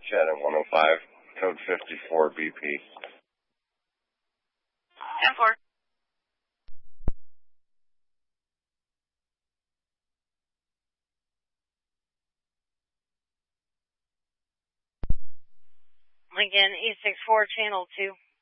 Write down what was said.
Shannon 105, code 54 BP. 10-4. Lincoln E64, channel 2.